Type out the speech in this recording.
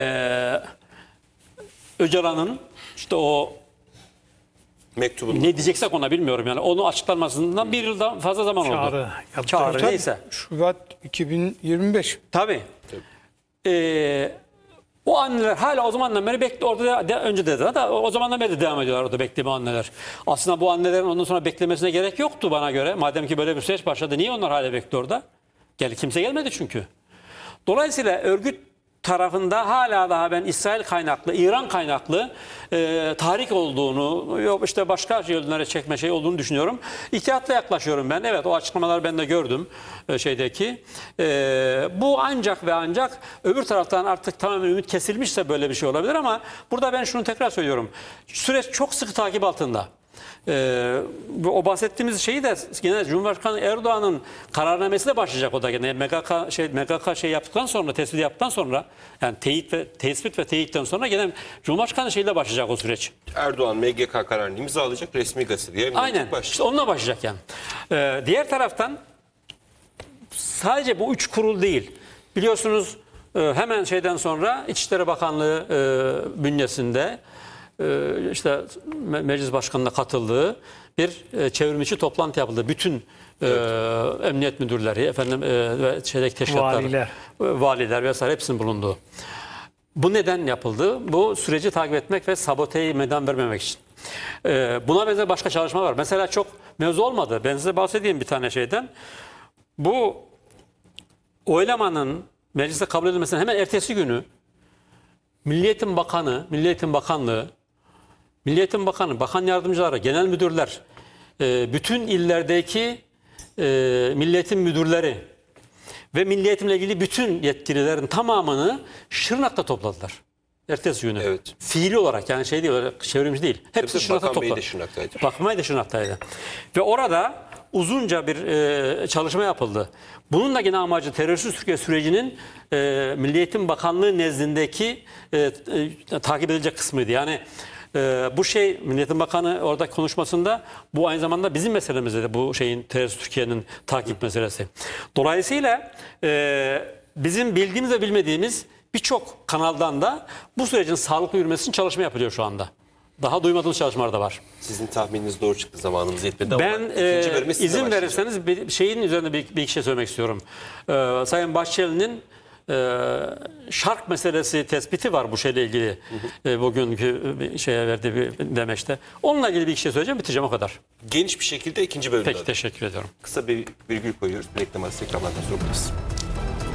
Öcalan'ın işte o Mektubun. ne diyeceksek ona bilmiyorum yani. Onu açıklanmasından bir yıldan fazla zaman oldu. Çağrı Tabii, neyse. Şubat 2025. Tabii. O anneler hala o zamandan beri önce dediler da o zamandan beri de devam ediyorlar orada bekleme anneler. Aslında bu annelerin ondan sonra beklemesine gerek yoktu bana göre. Madem ki böyle bir süreç başladı, niye onlar hala bekliyor orada? Kimse gelmedi çünkü. Dolayısıyla örgüt tarafında hala daha ben İsrail kaynaklı, İran kaynaklı tahrik olduğunu, yok işte başka yönlere çekme şey olduğunu düşünüyorum. İhtiyatla yaklaşıyorum ben. Evet, o açıklamaları ben de gördüm şeydeki. Bu ancak ve ancak öbür taraftan artık tamamen ümit kesilmişse böyle bir şey olabilir ama burada ben şunu tekrar söylüyorum. Süreç çok sıkı takip altında. O bahsettiğimiz şeyi de yine Cumhurbaşkanı Erdoğan'ın kararnamesi de başlayacak, o da yine MGK şey yaptıktan sonra, tespit yaptıktan sonra, yani tespit ve teyitten sonra yine Cumhurbaşkanı şeyle başlayacak o süreç. Erdoğan MGK kararını imzalayacak, resmi gazeteye Aynen. İşte onunla başlayacak yani. Diğer taraftan sadece bu üç kurul değil. Biliyorsunuz hemen şeyden sonra İçişleri Bakanlığı bünyesinde işte Meclis Başkanı'na katıldığı bir çevrimiçi toplantı yapıldı. Bütün emniyet müdürleri, ve şeydeki teşkilatlar, valiler vesaire hepsinin bulunduğu. Bu neden yapıldı? Bu süreci takip etmek ve saboteye meydan vermemek için. Buna benzer başka çalışma var. Mesela çok mevzu olmadı. Ben size bahsedeyim bir tane şeyden. Bu oylamanın mecliste kabul edilmesinin hemen ertesi günü Milli Eğitim Bakanlığı, bakan yardımcıları, genel müdürler, bütün illerdeki Milli Eğitim müdürleri ve Milli Eğitim'le ilgili bütün yetkililerin tamamını Şırnak'ta topladılar. Ertesi günü. Evet. Fiili olarak, yani şey değil, çevrimiçi değil. Hepsi Şırnak'ta Bakan Bey topladı. de Şırnak'taydı. Bakan Bey de Şırnak'taydı. Ve orada uzunca bir çalışma yapıldı. Bunun da yine amacı terörsüz Türkiye sürecinin Milli Eğitim Bakanlığı nezdindeki takip edilecek kısmıydı. Yani bu şey, Milli Eğitim Bakanı orada konuşmasında bu aynı zamanda bizim meselemizde de bu şeyin, terörsüz Türkiye'nin takip meselesi. Dolayısıyla bizim bildiğimiz ve bilmediğimiz birçok kanaldan da bu sürecin sağlıklı yürümesi için çalışma yapılıyor şu anda. Daha duymadığımız çalışmalar da var. Sizin tahmininiz doğru çıktı, zamanımız yetmedi ama ben izin verirseniz bir şeyin üzerinde bir iki şey söylemek istiyorum. Sayın Bahçeli'nin şark meselesi tespiti var bu şeyle ilgili. Bugünkü şeye verdiği bir demeçte. Onunla ilgili bir iki şey söyleyeceğim, bitireceğim, o kadar. Geniş bir şekilde ikinci bölümde. Peki, teşekkür ediyorum. Kısa bir virgül koyuyoruz. Bir reklam arası, reklamlardan sonra buradayız.